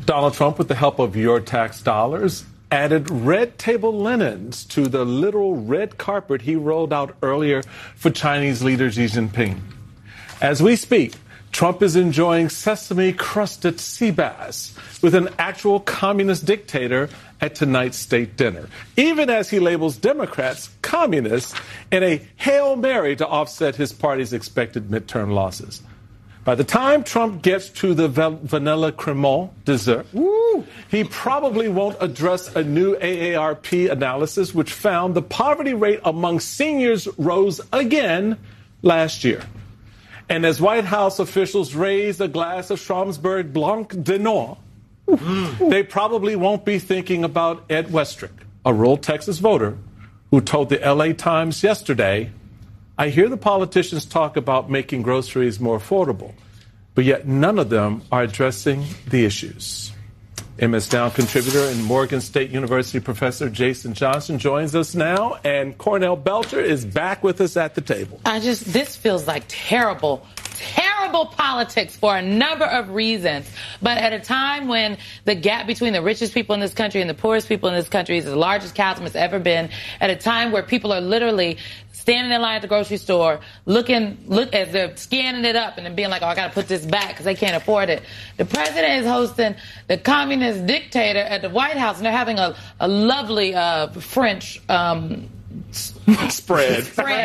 Donald Trump, with the help of your tax dollars, added red table linens to the literal red carpet he rolled out earlier for Chinese leader Xi Jinping. As we speak, Trump is enjoying sesame-crusted sea bass with an actual communist dictator at tonight's state dinner, even as he labels Democrats communists in a Hail Mary to offset his party's expected midterm losses. By the time Trump gets to the vanilla cremant dessert, he probably won't address a new AARP analysis which found the poverty rate among seniors rose again last year. And as White House officials raise a glass of Schramsberg Blanc de Noir, they probably won't be thinking about Ed Westrick, a rural Texas voter who told the LA Times yesterday, I hear the politicians talk about making groceries more affordable, but yet none of them are addressing the issues. MS Now contributor and Morgan State University professor Jason Johnson joins us now, and Cornell Belcher is back with us at the table. This feels like terrible politics for a number of reasons. But at a time when the gap between the richest people in this country and the poorest people in this country is the largest chasm it's ever been, at a time where people are literally standing in line at the grocery store, look as they're scanning it up and then being like, oh, I got to put this back because they can't afford it. The president is hosting the communist dictator at the White House, and they're having a lovely French spread.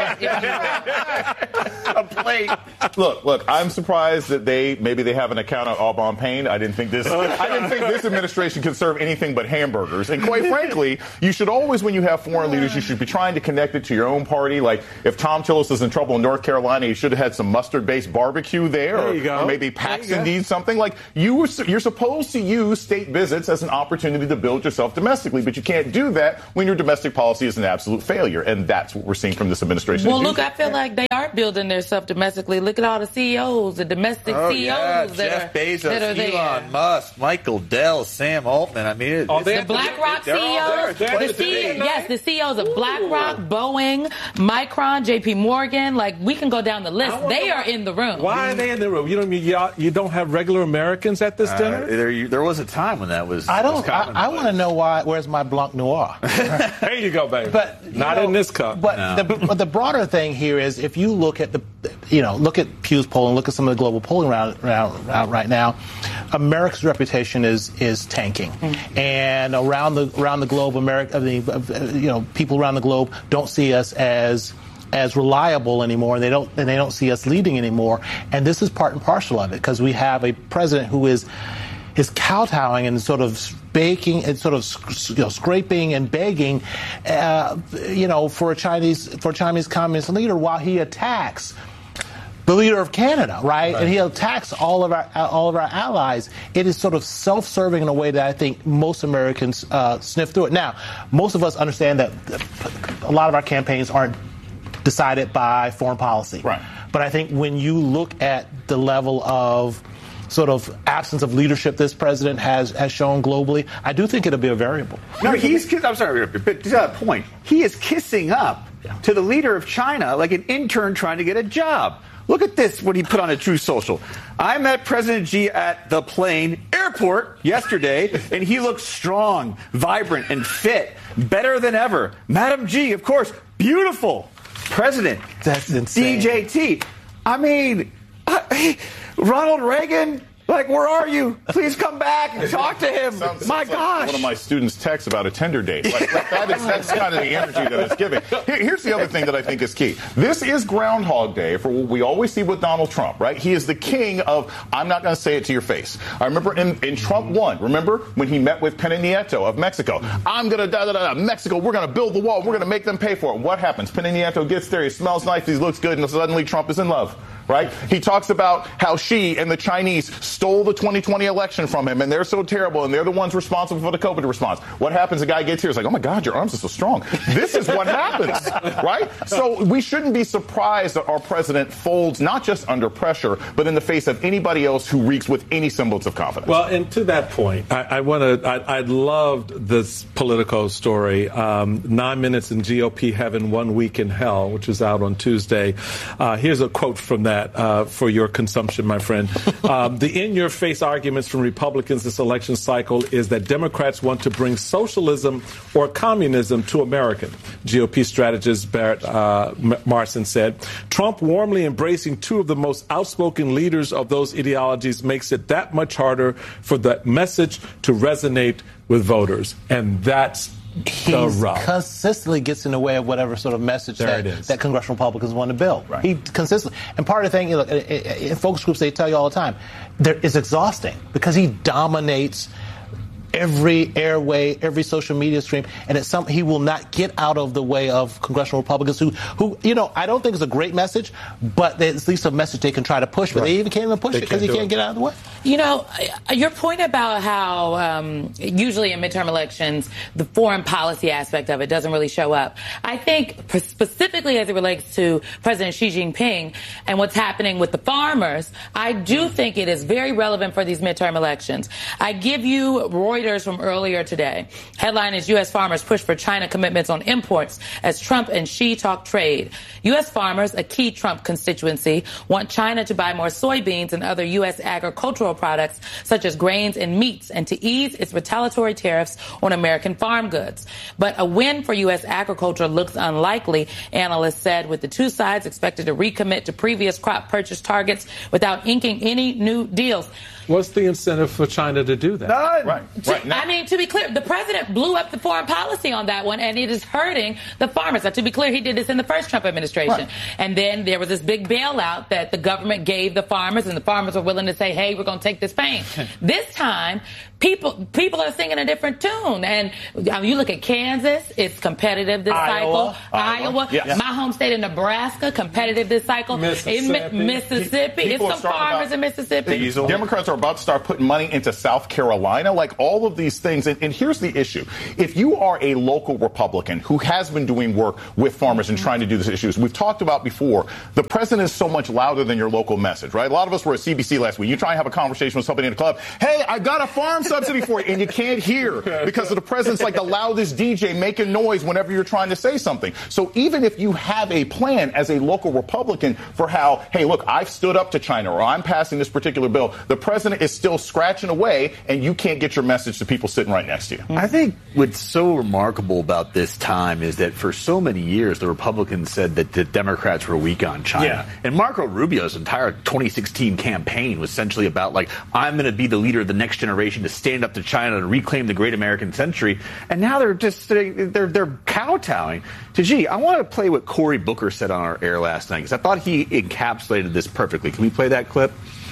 A plate. Look, I'm surprised that maybe they have an account of Au Bon Pain. I didn't think this administration could serve anything but hamburgers. And quite frankly, you should always, when you have foreign leaders, you should be trying to connect it to your own party. Like if Tom Tillis is in trouble in North Carolina, he should have had some mustard-based barbecue there, or maybe Paxton needs something. Like you're supposed to use state visits as an opportunity to build yourself domestically, but you can't do that when your domestic policy is an absolute failure. And that's what we're seeing from this administration. Well, look, I feel like they are building their stuff domestically. Look at all the CEOs, the domestic CEOs Jeff Bezos, that are there. Elon Musk, Michael Dell, Sam Altman. I mean, the BlackRock CEOs. The CEOs of BlackRock, Boeing, Micron, JP Morgan. Like, we can go down the list. They are in the room. Why are they in the room? You don't have regular Americans at this dinner? There was a time when that was. I want to know why. Where's my Blanc Noir? There you go, baby. But not in this cup. But the broader thing here is, if you look at look at Pew's poll and look at some of the global polling around right now, America's reputation is tanking, and around the globe, people around the globe don't see us as reliable anymore, and they don't see us leading anymore. And this is part and parcel of it, because we have a president who is kowtowing and sort of baking and sort of scraping and begging, for a Chinese communist leader, while he attacks the leader of Canada, right? And he attacks all of our allies. It is sort of self-serving in a way that I think most Americans sniff through it. Now, most of us understand that a lot of our campaigns aren't decided by foreign policy, right? But I think when you look at the level of sort of absence of leadership this president has shown globally, I do think it'll be a variable. No, I'm sorry, but to that point, he is kissing up to the leader of China like an intern trying to get a job. Look at this, what he put on a Truth Social. I met President Xi at the Plain Airport yesterday, and he looks strong, vibrant, and fit, better than ever. Madam Xi, of course, beautiful. President. That's insane. DJT. I mean, Ronald Reagan, like, where are you? Please come back and talk to him. My gosh. One of my students texts about a Tinder date. That's kind of the energy that it's giving. Here's the other thing that I think is key. This is Groundhog Day for what we always see with Donald Trump, right? He is the king of, I'm not going to say it to your face. I remember in Trump 1, remember when he met with Peña Nieto of Mexico? I'm going to, Mexico, we're going to build the wall. We're going to make them pay for it. What happens? Peña Nieto gets there. He smells nice. He looks good. And suddenly Trump is in love. Right? He talks about how Xi and the Chinese stole the 2020 election from him, and they're so terrible, and they're the ones responsible for the COVID response. What happens? The guy gets here, it's like, oh my God, your arms are so strong. This is what happens, right? So we shouldn't be surprised that our president folds not just under pressure, but in the face of anybody else who reeks with any semblance of confidence. Well, and to that point, I loved this Politico story, 9 Minutes in GOP Heaven, 1 Week in Hell, which was out on Tuesday. Here's a quote from that. that for your consumption, my friend. The in-your-face arguments from Republicans this election cycle is that Democrats want to bring socialism or communism to America. GOP strategist Barrett Marson said, Trump warmly embracing two of the most outspoken leaders of those ideologies makes it that much harder for that message to resonate with voters. And that's he consistently gets in the way of whatever sort of message that congressional Republicans want to build. Right. He consistently, and part of the thing, look, in focus groups, they tell you all the time, it's exhausting because he dominates every airway, every social media stream, and he will not get out of the way of congressional Republicans who I don't think it's a great message, but it's at least a message they can try to push, but they even can't even push it because he can't get out of the way. Your point about how usually in midterm elections, the foreign policy aspect of it doesn't really show up. I think specifically as it relates to President Xi Jinping and what's happening with the farmers, I do think it is very relevant for these midterm elections. I give you Reuters from earlier today. Headline is U.S. farmers push for China commitments on imports as Trump and Xi talk trade. U.S. farmers, a key Trump constituency, want China to buy more soybeans and other U.S. agricultural products such as grains and meats and to ease its retaliatory tariffs on American farm goods. But a win for U.S. agriculture looks unlikely, analysts said, with the two sides expected to recommit to previous crop purchase targets without inking any new deals. What's the incentive for China to do that? None. Right. I mean, to be clear, the president blew up the foreign policy on that one, and it is hurting the farmers. Now, to be clear, he did this in the first Trump administration. Right. And then there was this big bailout that the government gave the farmers, and the farmers were willing to say, hey, we're going to take this pain. This time, people are singing a different tune. And you look at Kansas, it's competitive this cycle. Iowa. Yes. My home state of Nebraska, competitive this cycle. Mississippi. It's some farmers in Mississippi. Democrats are about to start putting money into South Carolina, like all of these things. And here's the issue. If you are a local Republican who has been doing work with farmers and trying to do these issues, we've talked about before, the president is so much louder than your local message, right? A lot of us were at CBC last week. You try and have a conversation with somebody in a club. Hey, I got a farm subsidy for you. And you can't hear because of the president's like the loudest DJ making noise whenever you're trying to say something. So even if you have a plan as a local Republican for how, hey, look, I've stood up to China or I'm passing this particular bill, the president is still scratching away and you can't get your message to people sitting right next to you. I think what's so remarkable about this time is that for so many years, the Republicans said that the Democrats were weak on China. Yeah. And Marco Rubio's entire 2016 campaign was essentially about, like, I'm going to be the leader of the next generation to stand up to China and reclaim the great American century. And now they're just, they're kowtowing to Xi. I want to play what Cory Booker said on our air last night because I thought he encapsulated this perfectly. Can we play that clip?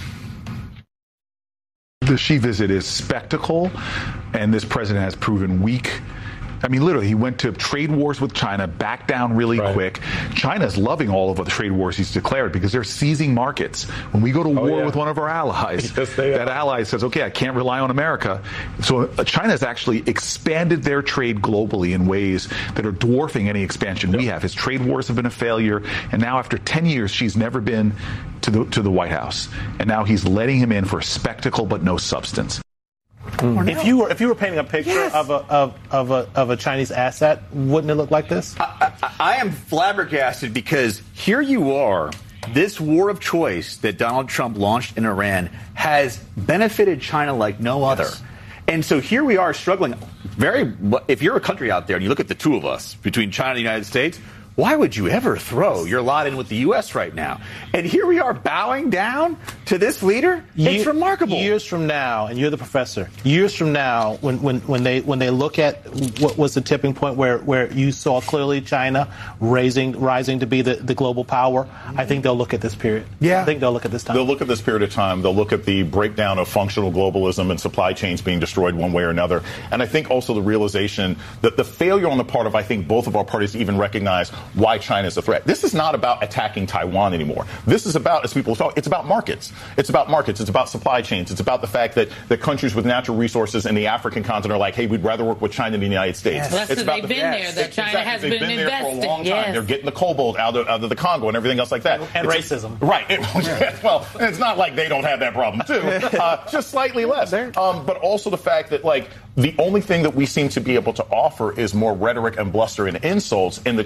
The Xi visit is spectacle, and this president has proven weak. I mean, literally, he went to trade wars with China, backed down really quick. China's loving all of the trade wars he's declared because they're seizing markets. When we go to war with one of our allies, that ally says, okay, I can't rely on America. So China's actually expanded their trade globally in ways that are dwarfing any expansion we have. His trade wars have been a failure, and now after 10 years, she's never been to the White House. And now he's letting him in for spectacle but no substance. If you were painting a picture of a Chinese asset, wouldn't it look like this? I am flabbergasted because here you are. This war of choice that Donald Trump launched in Iran has benefited China like no other. And so here we are struggling. If you're a country out there and you look at the two of us between China and the United States, why would you ever throw your lot in with the U.S. right now? And here we are bowing down to this leader? It's remarkable. Years from now, and you're the professor, years from now, when they look at what was the tipping point where you saw clearly China rising to be the global power, I think they'll look at this period. Yeah. I think they'll look at this time. They'll look at this period of time. They'll look at the breakdown of functional globalism and supply chains being destroyed one way or another. And I think also the realization that the failure on the part of, I think, both of our parties to even recognize why China is a threat. This is not about attacking Taiwan anymore. This is about, as people talk, it's about markets. It's about markets. It's about supply chains. It's about the fact that the countries with natural resources in the African continent are like, hey, we'd rather work with China than the United States. Yes. Well, that's because they've been there. That China has been invested. They've been there for a long time. Yes. They're getting the cobalt out of the Congo and everything else like that. And racism. Right. Well, it's not like they don't have that problem, too. Just slightly less. But also the fact that, like, the only thing that we seem to be able to offer is more rhetoric and bluster and insults. And the Chinese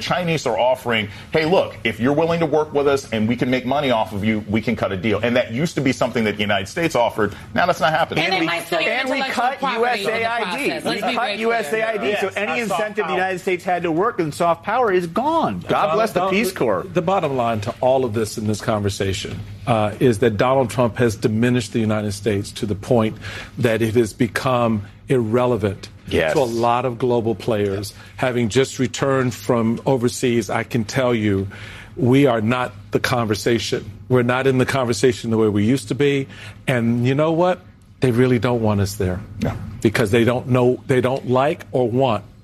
states are offering, hey, look, if you're willing to work with us and we can make money off of you, we can cut a deal. And that used to be something that the United States offered. Now that's not happening. And we cut USAID. We cut USAID. So any incentive the United States had to work in soft power is gone. God bless the Peace Corps. The bottom line to all of this in this conversation is that Donald Trump has diminished the United States to the point that it has become irrelevant to a lot of global players. Having just returned from overseas, I can tell you we are not the conversation. We're not in the conversation the way we used to be. And you know what? They really don't want us there because they don't like or want